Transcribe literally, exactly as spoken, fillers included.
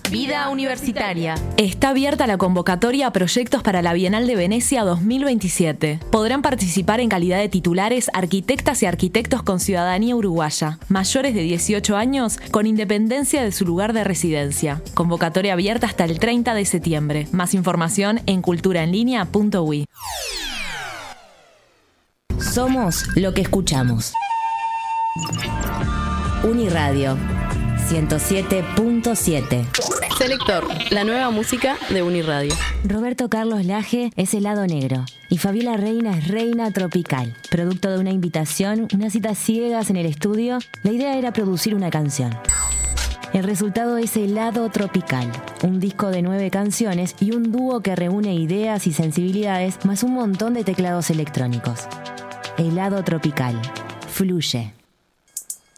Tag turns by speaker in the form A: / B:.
A: Vida Universitaria.
B: Está abierta la convocatoria a proyectos para la Bienal de Venecia dos mil veintisiete. Podrán participar en calidad de titulares arquitectas y arquitectos con ciudadanía uruguaya, mayores de dieciocho años, con independencia de su lugar de residencia. Convocatoria abierta hasta el treinta de septiembre. Más información en culturaenlinea punto u i.
C: Somos lo que escuchamos. Uniradio ciento siete punto siete.
D: Selector, la nueva música de Uniradio.
C: Roberto Carlos Laje es helado negro y Fabiola Reina es reina tropical. Producto de una invitación, unas citas ciegas en el estudio, la idea era producir una canción. El resultado es Helado Tropical, un disco de nueve canciones y un dúo que reúne ideas y sensibilidades más un montón de teclados electrónicos. Helado Tropical. Fluye.